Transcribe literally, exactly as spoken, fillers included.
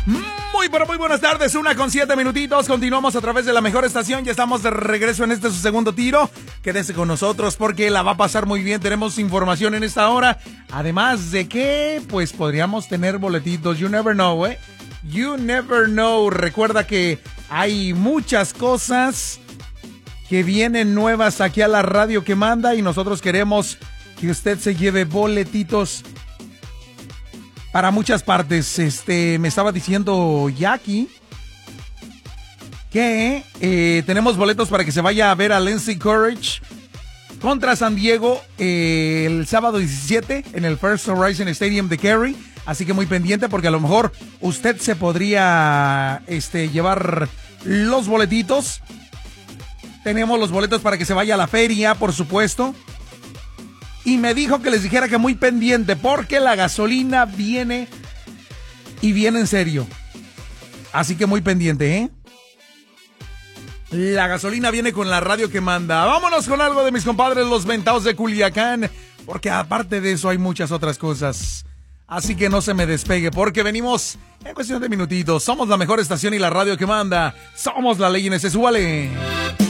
Muy, pero muy buenas tardes, una con siete minutitos. Continuamos a través de la mejor estación. Ya estamos de regreso en este su segundo tiro. Quédese con nosotros porque la va a pasar muy bien. Tenemos información en esta hora. Además de que, pues podríamos tener boletitos. You never know, ¿eh? You never know. Recuerda que hay muchas cosas que vienen nuevas aquí a la radio que manda y nosotros queremos que usted se lleve boletitos para muchas partes. Este, me estaba diciendo Jackie que eh, tenemos boletos para que se vaya a ver a Lindsey Courage contra San Diego eh, el sábado diecisiete en el First Horizon Stadium de Cary. Así que muy pendiente porque a lo mejor usted se podría este, llevar los boletitos. Tenemos los boletos para que se vaya a la feria, por supuesto. Y me dijo que les dijera que muy pendiente porque la gasolina viene y viene en serio. Así que muy pendiente, ¿eh? La gasolina viene con la radio que manda. Vámonos con algo de mis compadres los Ventados de Culiacán, porque aparte de eso hay muchas otras cosas. Así que no se me despegue porque venimos en cuestión de minutitos. Somos la mejor estación y la radio que manda. Somos la ley en ese súbale.